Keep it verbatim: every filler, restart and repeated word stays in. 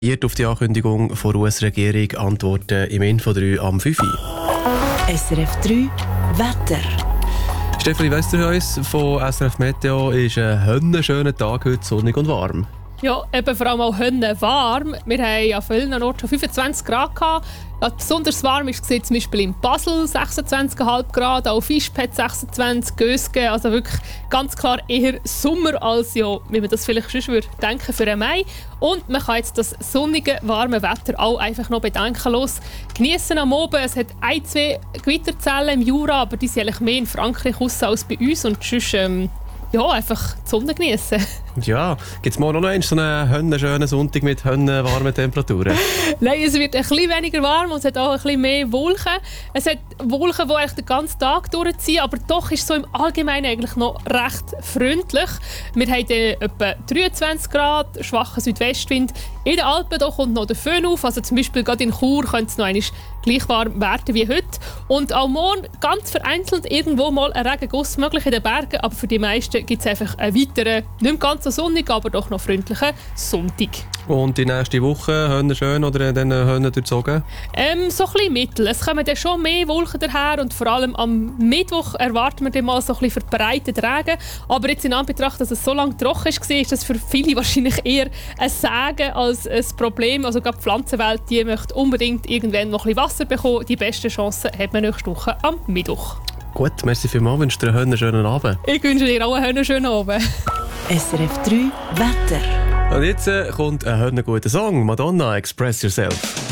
Auf die Ankündigung der U S-Regierung antworten im Info drei am fünf Uhr. S R F drei Wetter. Stefanie Westerhuis von S R F Meteo ist ein höllenschöner Tag heute, sonnig und warm. Ja, eben vor allem auch höllen warm. Wir haben an vielen Orten schon fünfundzwanzig Grad gehabt. Ja, besonders warm ist es zum Beispiel in Basel sechsundzwanzig Komma fünf Grad, auch Fischpet sechsundzwanzig, Gösgen, also wirklich ganz klar eher Sommer als ja, wie man das vielleicht schon würde denken für einen Mai. Und man kann jetzt das sonnige, warme Wetter auch einfach noch bedenkenlos genießen am Abend. Es hat ein, zwei Gewitterzellen im Jura, aber die sind eigentlich mehr in Frankreich raus als bei uns und sonst ähm, ja, einfach die Sonne genießen. Ja, gibt es morgen noch einen, so einen höllenschönen Sonntag mit höllenwarmen Temperaturen? Nein, es wird ein bisschen weniger warm und es hat auch ein bisschen mehr Wolken. Es hat Wolken, die eigentlich den ganzen Tag durchziehen, aber doch ist es so im Allgemeinen eigentlich noch recht freundlich. Wir haben dann etwa dreiundzwanzig Grad, schwacher Südwestwind. In den Alpen da kommt noch der Föhn auf, also zum Beispiel gerade in Chur könnte es noch einmal gleich warm werden wie heute. Und auch morgen ganz vereinzelt irgendwo mal ein Regenguss möglich in den Bergen, aber für die meisten gibt es einfach einen weiteren, nicht ganz so sonnig, aber doch noch freundlichen Sonntag. Und die nächste Woche, höllenschön oder dann Hönnen durchzogen? Ähm, so ein bisschen mittel. Es kommen dann schon mehr Wolken daher und vor allem am Mittwoch erwarten wir dann mal so ein bisschen verbreitet Regen. Aber jetzt in Anbetracht, dass es so lange trocken war, ist das für viele wahrscheinlich eher ein Segen als ein Problem. Also gerade die Pflanzenwelt, die möchte unbedingt irgendwann noch ein bisschen Wasser bekommen. Die besten Chancen hat man nächste Woche am Mittwoch. Gut, merci vielmals. Ich wünsche dir einen schönen Abend. Ich wünsche dir auch einen schönen Abend. S R F drei Wetter. Und jetzt äh, kommt ein guter Song. Madonna, Express Yourself.